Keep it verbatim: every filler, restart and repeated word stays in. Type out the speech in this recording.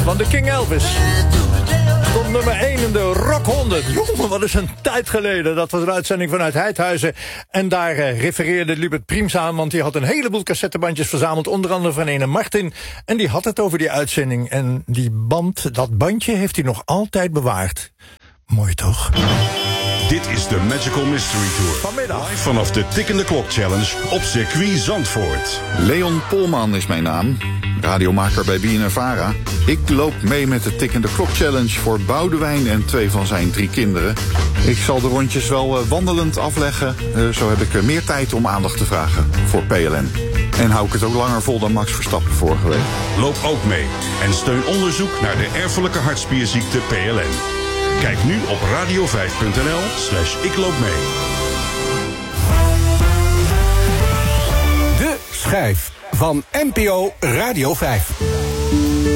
van de King Elvis. Stond nummer één in de Rock honderd. Jongen, wat is een tijd geleden. Dat was een uitzending vanuit Heidhuizen. En daar uh, refereerde Lubert Priems aan, want die had een heleboel cassettebandjes verzameld, onder andere van ene Martin. En die had het over die uitzending. En die band, dat bandje, heeft hij nog altijd bewaard. Mooi toch? Dit is de Magical Mystery Tour. Vanmiddag. Live vanaf de Tik in the Clock Challenge op circuit Zandvoort. Leon Polman is mijn naam, radiomaker bij B N N Vara. Ik loop mee met de Tik in the Clock Challenge voor Boudewijn en twee van zijn drie kinderen. Ik zal de rondjes wel uh, wandelend afleggen. Uh, zo heb ik uh, meer tijd om aandacht te vragen voor P L N. En hou ik het ook langer vol dan Max Verstappen vorige week. Loop ook mee en steun onderzoek naar de erfelijke hartspierziekte P L N. Kijk nu op radio vijf punt n l slash ik loop mee. De schijf van N P O Radio vijf.